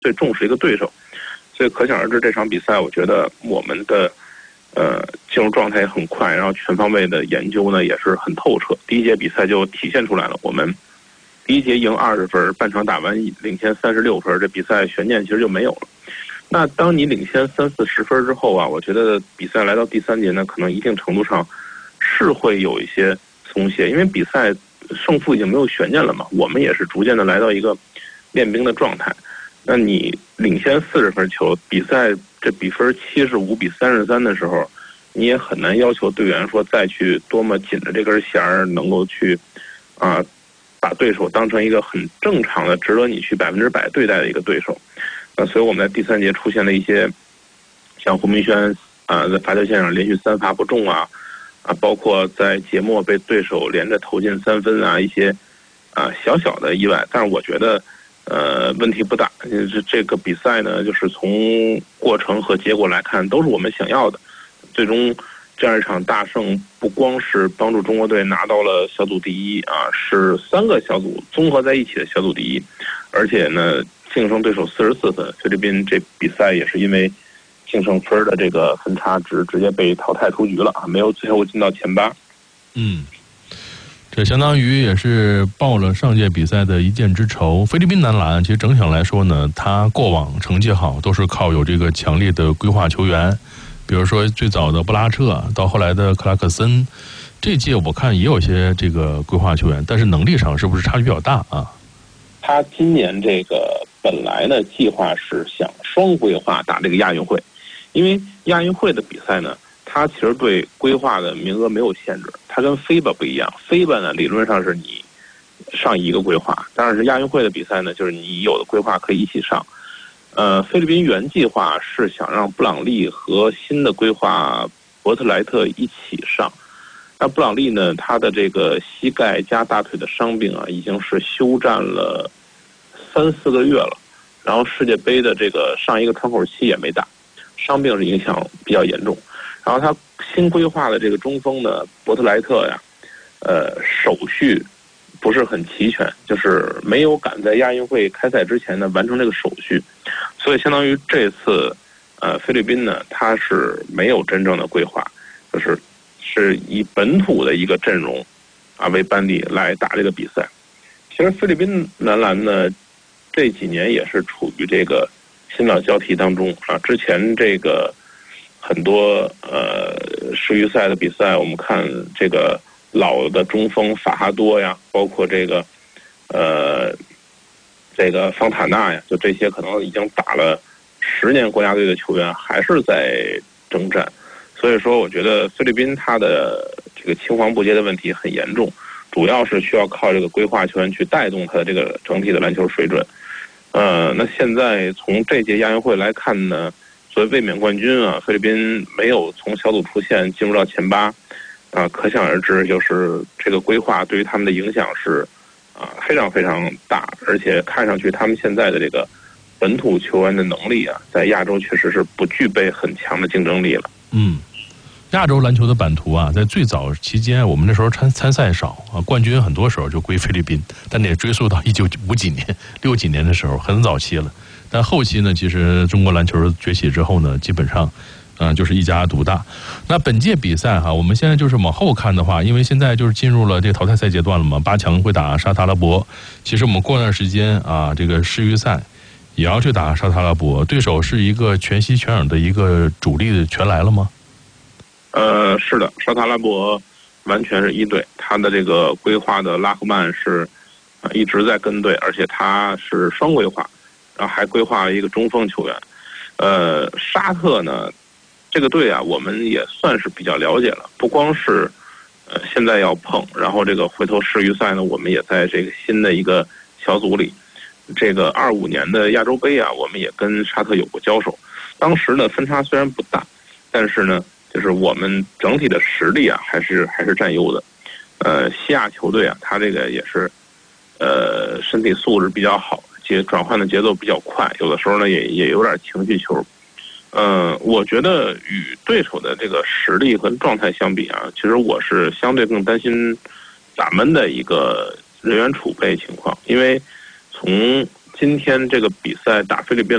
最重视一个对手。所以可想而知，这场比赛我觉得我们的进入状态也很快，然后全方位的研究呢也是很透彻。第一节比赛就体现出来了，我们第一节赢20分，半场打完领先36分，这比赛悬念其实就没有了。那当你领先30-40分之后啊，我觉得比赛来到第3节呢，可能一定程度上是会有一些松懈，因为比赛胜负已经没有悬念了嘛，我们也是逐渐的来到一个练兵的状态。那你领先40分球，比赛这比分75-33的时候，你也很难要求队员说再去多么紧的这根弦儿，能够去把对手当成一个很正常的、值得你去100%对待的一个对手。所以我们在第3节出现了一些像胡明轩在罚球线上连续3罚不中包括在节末被对手连着投进3分一些小小的意外，但是我觉得问题不大。这个比赛呢，就是从过程和结果来看，都是我们想要的。最终这样一场大胜，不光是帮助中国队拿到了小组第1是3个小组综合在一起的小组第1，而且呢，净胜对手44分。菲律宾这比赛也是因为净胜分的这个分差值直接被淘汰出局了没有最后进到前8。 这相当于也是报了上届比赛的一箭之仇。菲律宾男篮其实整体上来说呢，他过往成绩好都是靠有这个强烈的规划球员，比如说最早的布拉彻到后来的克拉克森，这届我看也有些这个规划球员，但是能力上是不是差距比较大啊？ 他今年这个本来呢计划是想双规划打这个亚运会，因为亚运会的比赛呢，它其实对规划的名额没有限制，它跟FIBA不一样。FIBA呢理论上是你上一个规划，但是亚运会的比赛呢，就是你有的规划可以一起上。菲律宾原计划是想让布朗利和新的规划伯特莱特一起上。那布朗利呢，他的这个膝盖加大腿的伤病已经是休战了3-4个月了，然后世界杯的这个上一个窗口期也没打，伤病是影响比较严重。然后他新规划的这个中锋呢，伯特莱特手续不是很齐全，就是没有赶在亚运会开赛之前呢完成这个手续，所以相当于这次菲律宾呢，他是没有真正的规划，是以本土的一个阵容为班底来打这个比赛。其实菲律宾男篮呢这几年也是处于这个新老交替当中之前这个很多世预赛的比赛，我们看这个老的中锋法哈多呀，包括这个方塔纳呀，就这些可能已经打了10年国家队的球员还是在征战。所以说我觉得菲律宾他的这个青黄不接的问题很严重，主要是需要靠这个规划球员去带动他的这个整体的篮球水准。那现在从这届亚运会来看呢，作为卫冕冠军菲律宾没有从小组出线进入到前8可想而知，就是这个规划对于他们的影响是非常非常大，而且看上去他们现在的这个本土球员的能力在亚洲确实是不具备很强的竞争力了。 亚洲篮球的版图在最早期间，我们那时候参赛少冠军很多时候就归菲律宾，但也追溯到1950几年、60几年的时候，很早期了。但后期呢，其实中国篮球崛起之后呢，基本上就是一家独大。那本届比赛我们现在就是往后看的话，因为现在就是进入了这个淘汰赛阶段了嘛，8强会打沙特阿拉伯。其实我们过段时间这个世预赛也要去打沙特阿拉伯，对手是一个全息全影的一个主力全来了吗？ 是的，沙特阿拉伯完全是一队，他的这个规划的拉赫曼是一直在跟队，而且他是双规划，然后还规划了一个中锋球员。沙特呢这个队我们也算是比较了解了，不光是现在要碰，然后这个回头世预赛呢，我们也在这个新的一个小组里。这个25年的亚洲杯我们也跟沙特有过交手，当时呢分差虽然不大，但是呢就是我们整体的实力还是占优的。西亚球队他这个也是身体素质比较好，转换的节奏比较快，有的时候呢也有点情绪球。我觉得与对手的这个实力和状态相比其实我是相对更担心咱们的一个人员储备情况，因为从今天这个比赛打菲律宾